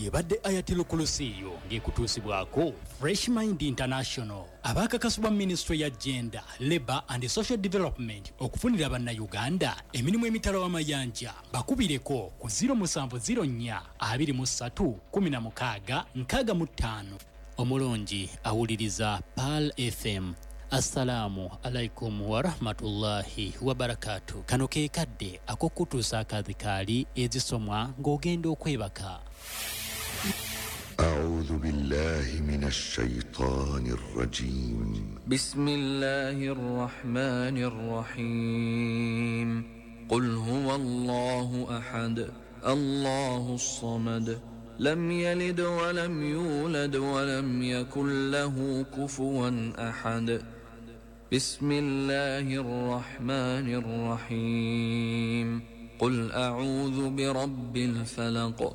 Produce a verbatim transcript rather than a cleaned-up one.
yebadde Ayatul Kursiyo ng'ekutuusibwako Fresh Mind International abakakasibwa Ministry ya Gender, Labour and Social Development okufunira bannayuganda emirimu emitala w'amayanja bakubireko ku zero seven zero four two three one six six five. Omulongi awuliriza Pearl F M. Assalamu alaikum wa rahmatullahi wa barakatuh. Kano ke kadde akokutuusa akadhikaali ezisomwa ng'ogenda okwebaka. أعوذ بالله من الشيطان الرجيم. بسم الله الرحمن الرحيم. قل هو الله أحد الله الصمد لم يلد ولم يولد ولم يكن له كفوا أحد. بسم الله الرحمن الرحيم. قل أعوذ برب الفلق